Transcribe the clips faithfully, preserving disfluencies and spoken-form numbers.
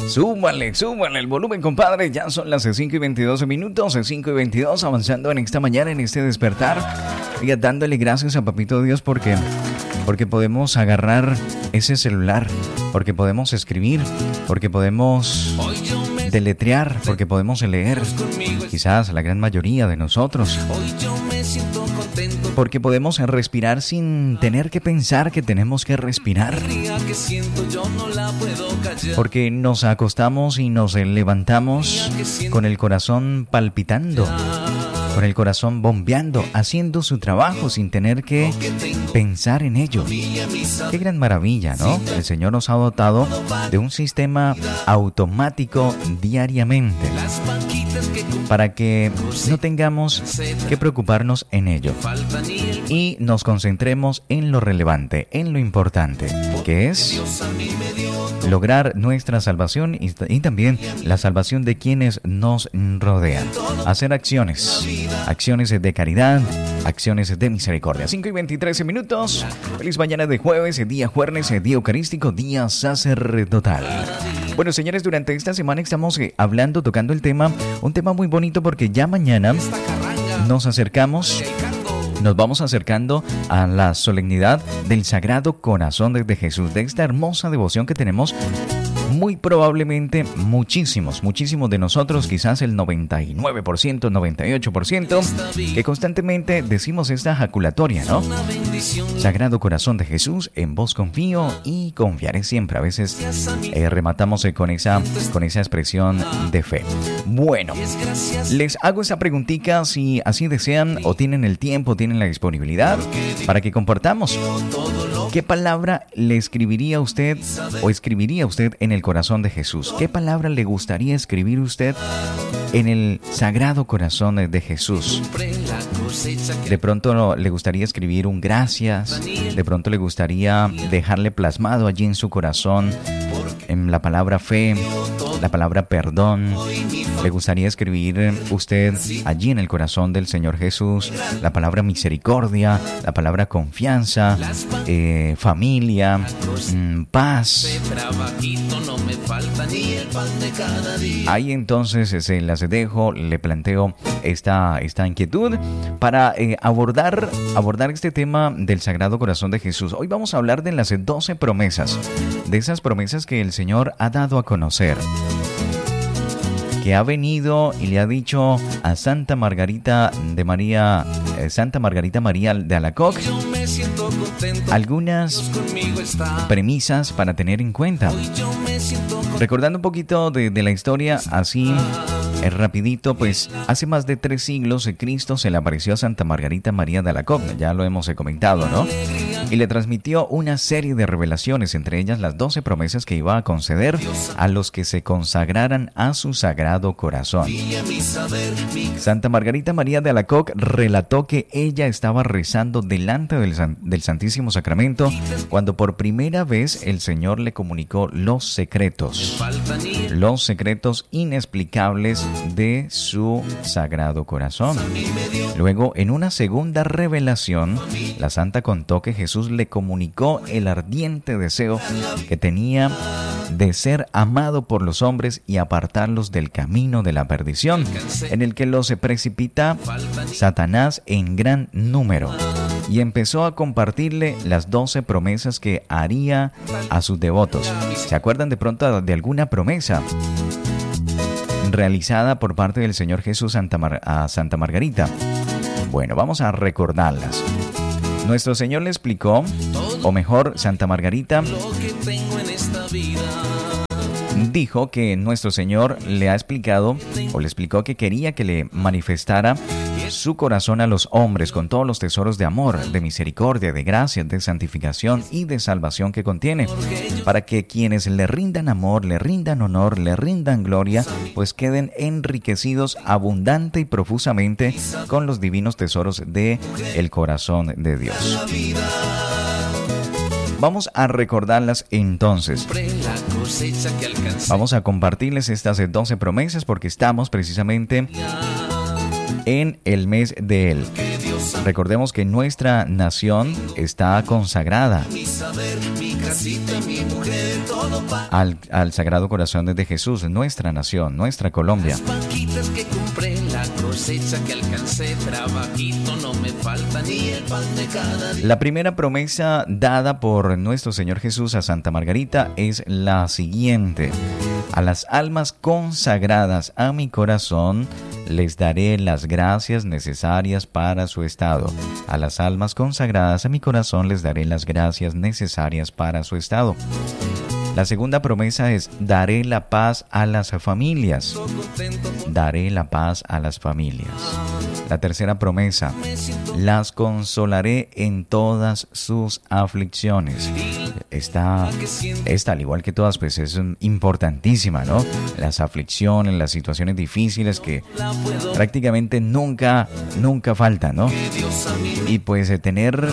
Súbale, súbale el volumen, compadre. Ya son las cinco y veintidós minutos, cinco y veintidós, avanzando en esta mañana, en este despertar. Y dándole gracias a Papito Dios porque, porque podemos agarrar ese celular, porque podemos escribir, porque podemos deletrear, porque podemos leer. Quizás la gran mayoría de nosotros. Porque podemos respirar sin tener que pensar que tenemos que respirar. Porque nos acostamos y nos levantamos con el corazón palpitando, con el corazón bombeando, haciendo su trabajo sin tener que pensar en ello. Qué gran maravilla, ¿no? El Señor nos ha dotado de un sistema automático diariamente para que no tengamos que preocuparnos en ello y nos concentremos en lo relevante, en lo importante, que es lograr nuestra salvación y, y también la salvación de quienes nos rodean. Hacer acciones, acciones de caridad, acciones de misericordia. cinco y veintitrés minutos. Feliz mañana de jueves, día jueves, día eucarístico, día sacerdotal. Bueno, señores, durante esta semana estamos eh, hablando, tocando el tema, un tema muy bonito porque ya mañana nos acercamos, nos vamos acercando a la solemnidad del Sagrado Corazón de Jesús, de esta hermosa devoción que tenemos muy probablemente muchísimos, muchísimos de nosotros, quizás el noventa y nueve por ciento, noventa y ocho por ciento, que constantemente decimos esta ejaculatoria, ¿no? Sagrado Corazón de Jesús, en vos confío y confiaré siempre. A veces eh, rematamos eh, con esa, con esa expresión de fe. Bueno, les hago esa preguntita si así desean o tienen el tiempo, tienen la disponibilidad para que compartamos. ¿Qué palabra le escribiría usted o escribiría usted en el corazón de Jesús? ¿Qué palabra le gustaría escribir usted en el Sagrado Corazón de Jesús? De pronto le gustaría escribir un gracias, de pronto le gustaría dejarle plasmado allí en su corazón en la palabra fe, la palabra perdón. Le gustaría escribir usted allí en el corazón del Señor Jesús la palabra misericordia, la palabra confianza, eh, familia, mmm, paz. Ahí entonces se las dejo, le planteo esta, esta inquietud para eh, abordar, abordar este tema del Sagrado Corazón de Jesús. Hoy vamos a hablar de las doce promesas, de esas promesas que el Señor ha dado a conocer, que ha venido y le ha dicho a Santa Margarita de María, eh, Santa Margarita María de Alacoque, algunas premisas para tener en cuenta. Recordando un poquito de, de la historia, así eh, rapidito, pues hace más de tres siglos eh, Cristo se le apareció a Santa Margarita María de Alacoque, ya lo hemos eh, comentado, ¿no? Y le transmitió una serie de revelaciones, entre ellas las doce promesas que iba a conceder a los que se consagraran a su Sagrado Corazón. Santa Margarita María de Alacoque relató que ella estaba rezando delante del, del Santísimo Sacramento cuando por primera vez el Señor le comunicó los secretos, los secretos inexplicables de su Sagrado Corazón. Luego, en una segunda revelación, la Santa contó que Jesús le comunicó el ardiente deseo que tenía de ser amado por los hombres y apartarlos del camino de la perdición, en el que los precipita Satanás en gran número, y empezó a compartirle las doce promesas que haría a sus devotos. ¿Se acuerdan de pronto de alguna promesa realizada por parte del Señor Jesús Santa Mar- a Santa Margarita? Bueno, vamos a recordarlas. Nuestro Señor le explicó, o mejor, Santa Margarita dijo que nuestro Señor le ha explicado, o le explicó que quería que le manifestara su corazón a los hombres con todos los tesoros de amor, de misericordia, de gracia, de santificación y de salvación que contiene, para que quienes le rindan amor, le rindan honor, le rindan gloria, pues queden enriquecidos abundante y profusamente con los divinos tesoros de el corazón de Dios. Vamos a recordarlas entonces. Vamos a compartirles estas doce promesas porque estamos precisamente en el mes de Él. Recordemos que nuestra nación está consagrada al, al Sagrado Corazón de Jesús, nuestra nación, nuestra Colombia. La primera promesa dada por nuestro Señor Jesús a Santa Margarita es la siguiente: a las almas consagradas a mi corazón les daré las gracias necesarias para su estado. A las almas consagradas a mi corazón les daré las gracias necesarias para su estado. La segunda promesa es: daré la paz a las familias. Daré la paz a las familias. La tercera promesa: las consolaré en todas sus aflicciones. Esta, esta, al igual que todas, pues es importantísima, ¿no? Las aflicciones, las situaciones difíciles que prácticamente nunca, nunca faltan, ¿no? Y pues tener...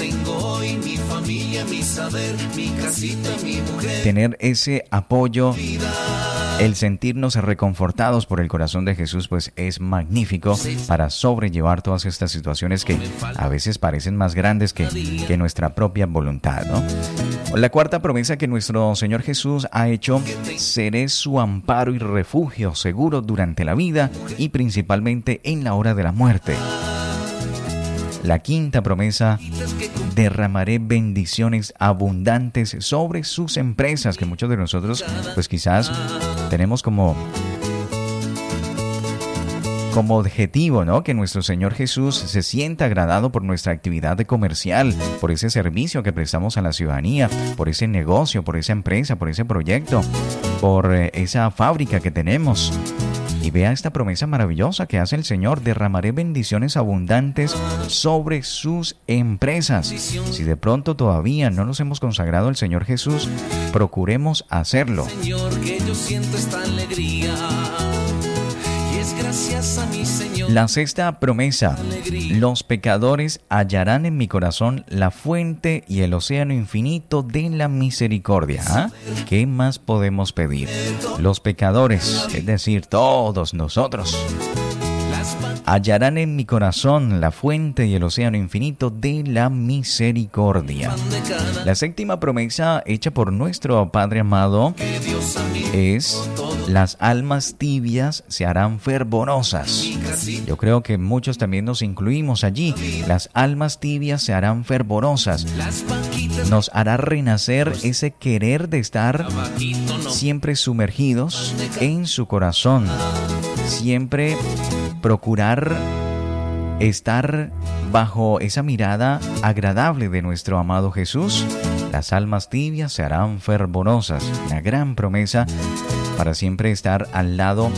Tener ese apoyo, el sentirnos reconfortados por el corazón de Jesús, pues es magnífico para sobrellevar todas estas situaciones que a veces parecen más grandes que, que nuestra propia voluntad, ¿no? La cuarta promesa que nuestro Señor Jesús ha hecho: seré su amparo y refugio seguro durante la vida y principalmente en la hora de la muerte. La quinta promesa: derramaré bendiciones abundantes sobre sus empresas, que muchos de nosotros pues quizás tenemos como como objetivo, ¿no? Que nuestro Señor Jesús se sienta agradado por nuestra actividad comercial, por ese servicio que prestamos a la ciudadanía, por ese negocio, por esa empresa, por ese proyecto, por eh, esa fábrica que tenemos. Y vea esta promesa maravillosa que hace el Señor: derramaré bendiciones abundantes sobre sus empresas. Si de pronto todavía no nos hemos consagrado al Señor Jesús, procuremos hacerlo. Señor, que yo siento esta alegría. La sexta promesa: los pecadores hallarán en mi corazón la fuente y el océano infinito de la misericordia. ¿Ah? ¿Qué más podemos pedir? Los pecadores, es decir, todos nosotros, hallarán en mi corazón la fuente y el océano infinito de la misericordia. La séptima promesa hecha por nuestro Padre amado es: las almas tibias se harán fervorosas. Yo creo que muchos también nos incluimos allí. Las almas tibias se harán fervorosas. Nos hará renacer ese querer de estar siempre sumergidos en su corazón. Siempre procurar estar bajo esa mirada agradable de nuestro amado Jesús. Las almas tibias se harán fervorosas. Una gran promesa para siempre estar al lado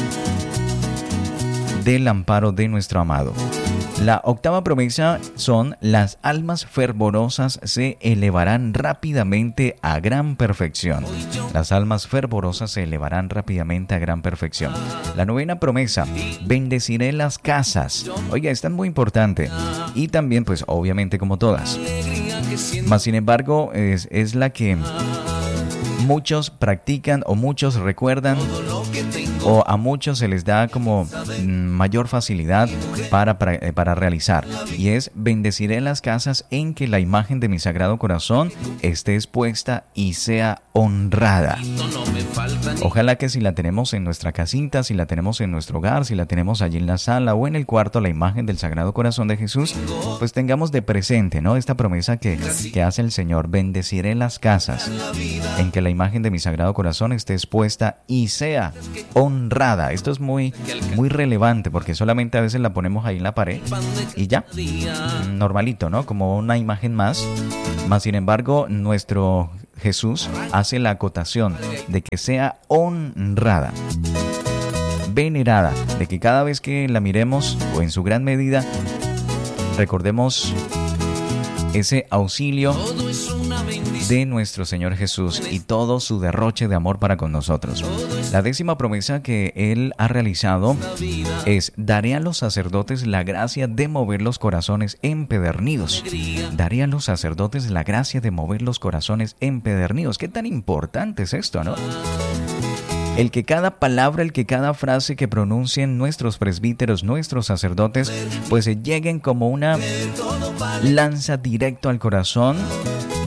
del amparo de nuestro amado. La octava promesa son: las almas fervorosas se elevarán rápidamente a gran perfección. Las almas fervorosas se elevarán rápidamente a gran perfección. La novena promesa: bendeciré las casas. Oiga, esta es muy importante. Y también, pues, obviamente, como todas. Mas, sin embargo, es, es la que muchos practican o muchos recuerdan, o a muchos se les da como mayor facilidad para, para, para realizar, y es: bendeciré las casas en que la imagen de mi Sagrado Corazón esté expuesta y sea honrada. Ojalá que si la tenemos en nuestra casita, si la tenemos en nuestro hogar, si la tenemos allí en la sala o en el cuarto, la imagen del Sagrado Corazón de Jesús, pues tengamos de presente, ¿no?, esta promesa que, que hace el Señor: bendeciré las casas en que la imagen de mi Sagrado Corazón esté expuesta y sea honrada. Esto es muy, muy relevante, porque solamente a veces la ponemos ahí en la pared y ya, normalito, ¿no?, como una imagen más. Mas, sin embargo, nuestro Jesús hace la acotación de que sea honrada, venerada, de que cada vez que la miremos, o en su gran medida, recordemos ese auxilio de nuestro Señor Jesús y todo su derroche de amor para con nosotros. La décima promesa que Él ha realizado es: daré a los sacerdotes la gracia de mover los corazones empedernidos. Daré a los sacerdotes la gracia de mover los corazones empedernidos. ¿Qué tan importante es esto, no? El que cada palabra, el que cada frase que pronuncien nuestros presbíteros, nuestros sacerdotes, pues lleguen como una lanza directo al corazón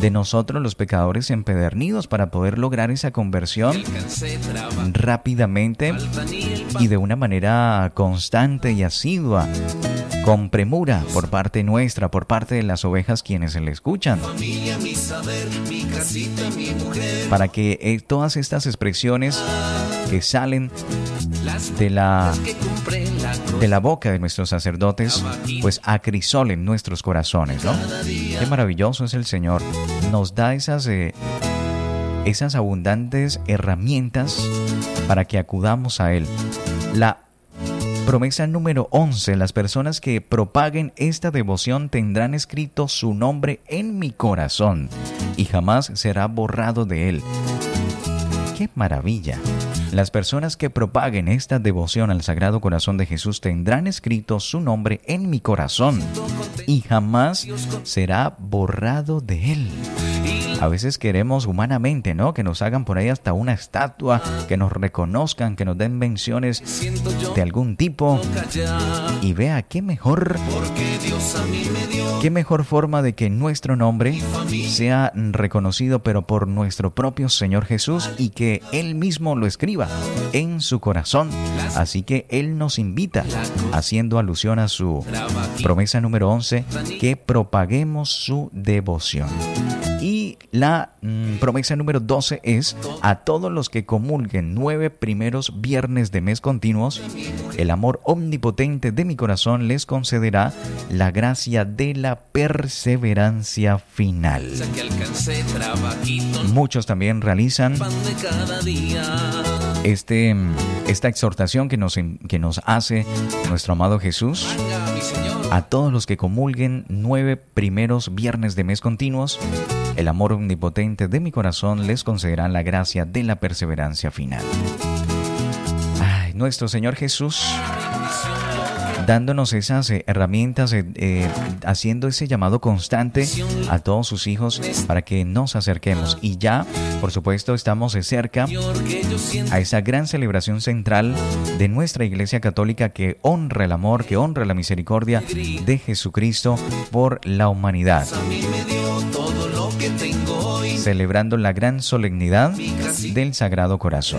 de nosotros los pecadores empedernidos para poder lograr esa conversión rápidamente y de una manera constante y asidua, con premura por parte nuestra, por parte de las ovejas quienes se le escuchan, para que eh, todas estas expresiones que salen de la, de la boca de nuestros sacerdotes, pues acrisolen nuestros corazones, ¿no? Qué maravilloso es el Señor. Nos da esas, eh, esas abundantes herramientas para que acudamos a Él. La promesa número once, las personas que propaguen esta devoción tendrán escrito su nombre en mi corazón y jamás será borrado de él. ¡Qué maravilla! Las personas que propaguen esta devoción al Sagrado Corazón de Jesús tendrán escrito su nombre en mi corazón y jamás será borrado de él. A veces queremos humanamente, ¿no?, que nos hagan por ahí hasta una estatua, que nos reconozcan, que nos den menciones de algún tipo. Y vea qué mejor, qué mejor forma de que nuestro nombre sea reconocido, pero por nuestro propio Señor Jesús, y que Él mismo lo escriba en su corazón. Así que Él nos invita, haciendo alusión a su promesa número once, que propaguemos su devoción. Y la mm, promesa número doce es: a todos los que comulguen nueve primeros viernes de mes continuos, el amor omnipotente de mi corazón les concederá la gracia de la perseverancia final. Muchos también realizan este, esta exhortación que nos, que nos hace nuestro amado Jesús. A todos los que comulguen nueve primeros viernes de mes continuos, el amor omnipotente de mi corazón les concederá la gracia de la perseverancia final. Ay, nuestro Señor Jesús, dándonos esas eh, herramientas, eh, eh, haciendo ese llamado constante a todos sus hijos para que nos acerquemos. Y ya, por supuesto, estamos de cerca a esa gran celebración central de nuestra Iglesia Católica, que honra el amor, que honra la misericordia de Jesucristo por la humanidad, celebrando la gran solemnidad del Sagrado Corazón.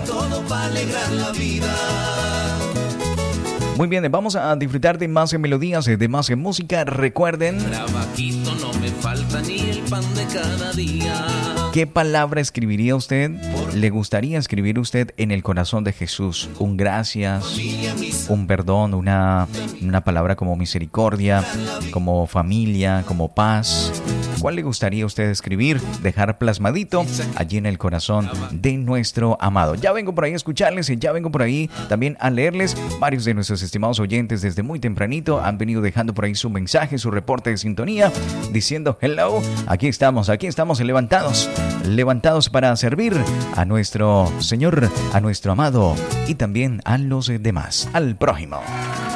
Muy bien, vamos a disfrutar de más melodías, de más música. Recuerden, no me falta ni el pan de cada día. ¿Qué palabra escribiría usted? ¿Le gustaría escribir usted en el corazón de Jesús? Un gracias, un perdón, una, una palabra como misericordia, como familia, como paz. ¿Cuál le gustaría a usted escribir? Dejar plasmadito allí en el corazón de nuestro amado. Ya vengo por ahí a escucharles y ya vengo por ahí también a leerles. Varios de nuestros estimados oyentes desde muy tempranito han venido dejando por ahí su mensaje, su reporte de sintonía, diciendo hello, aquí estamos, aquí estamos levantados, levantados para servir a nuestro Señor, a nuestro amado y también a los demás, al prójimo.